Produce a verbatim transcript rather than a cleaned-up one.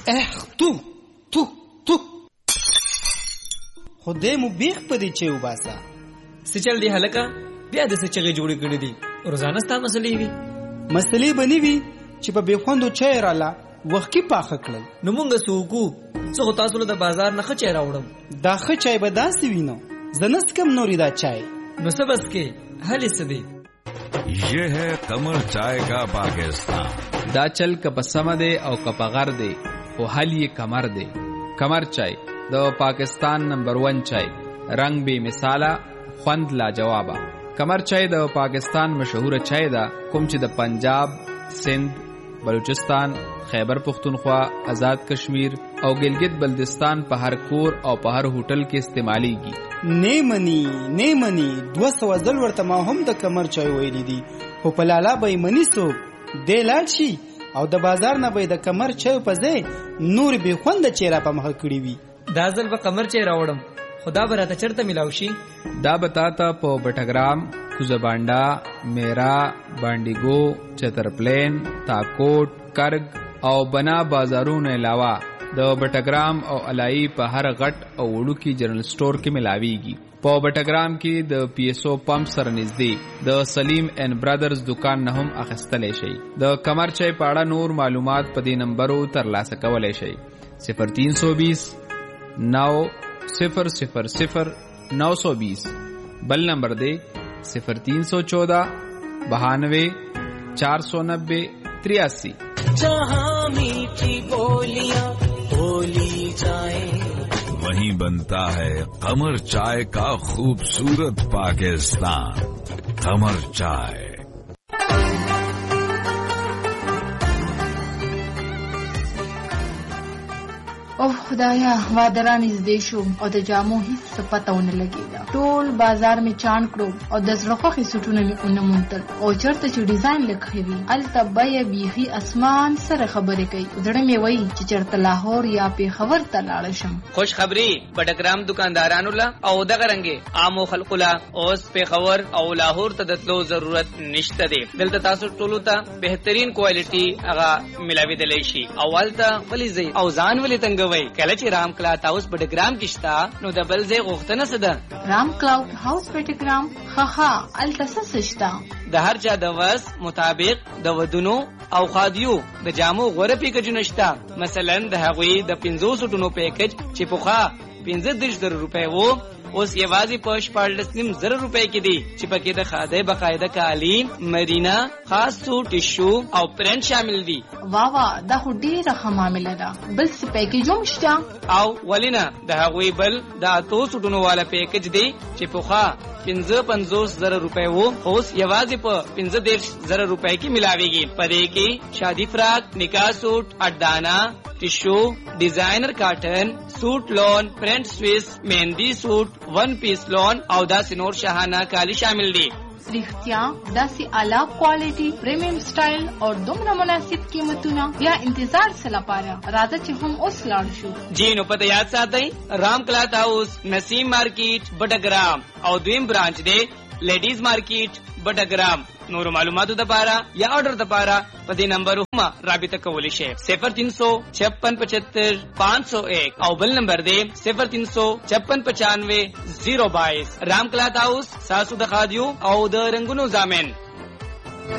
اخ تو تو تو خدای مو بیخ پدې چې وباسا سچل دی هلکا بیا د سچغه جوړې کړې دي روزانه ستا مسلې وي مسلې بنې وي چې په بخوندو چای رااله وخت کې پاخه کړل نو مونږ سوکو څو تاسو له بازار نه خچای راوړم دا خچای به داسې وینو زنست کم نوري دا چای نو سبس کې هلي سدي ये है कमर चाय का पाकिस्तान دا چل کپ سم دے او کپ غر دے او حل یہ کمر دے کمر چای د پاکستان نمبر ون چای رنگ بے مثالا خوند لا جوابا کمر چای د پاکستان مشهور چای دا کوم چې د پنجاب سندھ بلوچستان خیبر پختونخوا آزاد کشمیر او گلگت بلدستان په هر کور او په هر هوټل کې استعماليږي نیمنی نیمنی دو سو ځل ورته ما هم د کمر چای ویلې دي خو په لالا به منی سو د لاچی او د بازار نه به د کمر چای په ځای نور به خوند چیرې په مخ کړی وي دا ځل به کمر چای راوړم خدا براته چرته ملاو شي دا بتاتا په بټګرام کوزبانډا میرا بانډیګو چترپلین تاکوټ کرګ او بنا بازارونو علاوه د بټګرام او علای په هر غټ او وړوکی جنرال سٹور کې ملاويږي په بټګرام کې د پی ایس او پمپ سره نږدې د سلیم اینڈ برادرز دکان نه هم اخیستلی شي د کمر چای په اړه نور معلومات په دې نمبرو ترلاسه کولی شي صفر تین سو بیس نو صفر صفر صفر نو سو بیس بل نمبر دے صفر تین سو چودہ بہانوے چار سو نبے تریاسی جہاں میٹھی بولیاں بولی جائیں वहीं बनता है कमर चाय का खूबसूरत पाकिस्तान कमर चाय او خدایا وادران نږدې شو او د جامو هیڅ پته ونه لګېده ټول بازار می چاڼ کړو او د زړه خوښې سوټونه مې ونه موندل او چېرته چې ډیزاین لږ وي هلته بیه بیخي اسمان سره خبرې کوي زړه مې وایي چې چېرته لاهور یا پېښور ته لاړه شم خوش خبري بټګرام دکاندارانو له او دغه رنګې عامو خلکو له اوس پېښور او لاهور ته د تلو ضرورت نشته دی دلته تاسو ټولو ته بهترین کوالټي هغه ملاوېدلی شي او هلته ولې ځئ او ځان ولې تنګ وای کله چې رام کلاوډ هاوس بټګرام کې شته نو د بل ځای غوښتنه څه ده رام کلاوډ هاوس بټګرام خخا الته څه شته د هر چا د وس مطابق د ودونو او خادیو د جامو غوره پیکجونه شته مثلا د هغوی د پنځوس ټونو پیکج چې پوخا پنځه دېرش زره روپۍ وو اوس یوازې په شپاړلس نیم زره روپۍ کې دي چې پکې د خادۍ باقاعده کالي مرینا خاص سوټ ټیشو او پرنټ شامل دي واه واه دا خو ډېره ښه معامله ده بل څه پیکج هم شته او ولې نه د هغوی بل د اتو سوټونو والا پیکج دی چې پوخا پنځه پنځوس زره روپۍ وو اوس یوازې په پنځه دېرش زره روپۍ کې ملاویږي په دې کې شادي فراق نکاح سوټ اډانا ټیشو ډیزاینر کاټن سوټ لون پرنٹ سویس مهندی سوټ ون پیس لون او داسې نور شاهانه کالی شامل دي رښتیا داسې اعلی کوالټي پریمیم سټایل او دومره مناسب قیمتونه یا انتظار څه لپاره راځه چې هم اوس لاړ شو جی نو پته یاد ساتئ رام کلاوډ هاوس نسیم مارکیټ بټګرام او دویم برانچ دی لیډیز مارکیټ بټګرام نور معلوماتو د پاره یا آرډر د پاره په دې نمبر هم رابطه کولی شئ صفر تین سو چھپن پچہتر پانچ سو ایک او بل نمبر دی صفر تین سو چھپن پچانوے زیرو بائیس رام کلاوډ هاوس ساسو د خادیو او د رنگونو زامن